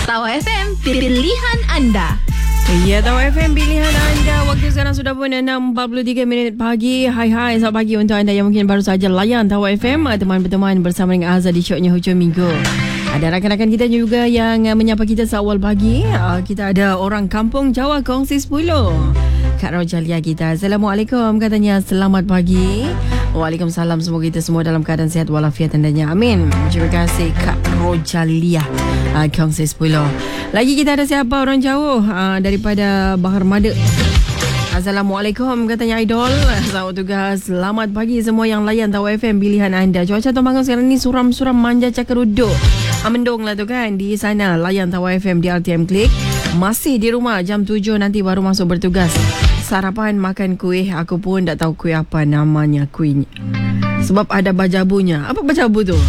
Tawa FM, pilihan anda. Ya, Tawa FM pilihan anda. Waktu sekarang sudah pun 6.43 pagi. Hai, selamat pagi untuk anda yang mungkin baru saja layan Tawa FM. Teman-teman bersama dengan Azhar di Syoknya Hujung Minggu. Ada rakan-rakan kita juga yang menyapa kita seawal pagi. Kita ada orang kampung Jawa kongsi 10. Kak Rojalia kita. Assalamualaikum katanya. Selamat pagi. Waalaikumsalam. Semoga kita semua dalam keadaan sihat walafiat tandanya. Amin. Terima kasih Kak Rojalia. Kongsi 10. Lagi kita ada siapa orang jauh daripada Bahar Mada. Assalamualaikum katanya Idol. Selamat tugas. Selamat pagi semua yang layan Tawa FM pilihan anda. Cuaca Terengganu sekarang ni suram-suram manja cakeruduk. Mendung lah tu kan di sana. Layan Tawa FM di RTM Klik. Masih di rumah jam 7 nanti baru masuk bertugas. Sarapan makan kuih. Aku pun tak tahu kuih apa namanya kuihnya. Sebab ada bajabunya. Apa bajabu tu?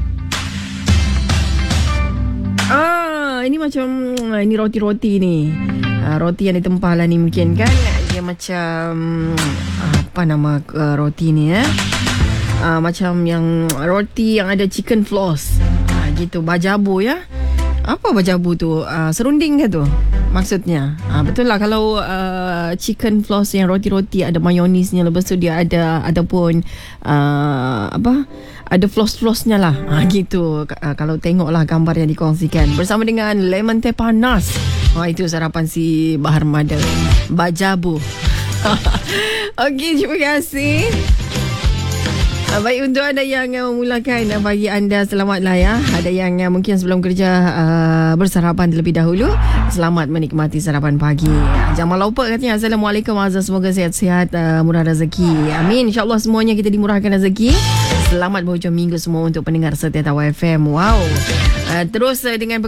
Ini macam ini roti-roti ni. Roti yang ditempah lah ni mungkin kan. Dia macam apa nama roti ni macam yang roti yang ada chicken floss. Gitu bajabu ya. Apa bajabu tu? Serunding ke tu? Maksudnya. Betul lah kalau chicken floss yang roti-roti ada mayonisnya, lepas tu dia ada pun ada floss-flossnya lah. Gitu. Kalau tengoklah gambar yang dikongsikan bersama dengan lemon teh panas. Itu sarapan si Bahar Mada. Bajabu. Okey, terima kasih. Baik, untuk anda yang memulakan pagi anda, selamatlah ya. Ada yang mungkin sebelum kerja bersarapan terlebih dahulu. Selamat menikmati sarapan pagi. Jangan lupa katanya. Assalamualaikum Azhar. Semoga sihat-sihat, murah rezeki. Amin. InsyaAllah semuanya kita dimurahkan rezeki. Selamat berhujung minggu semua untuk pendengar setia Tawa FM. Wow. Terus dengan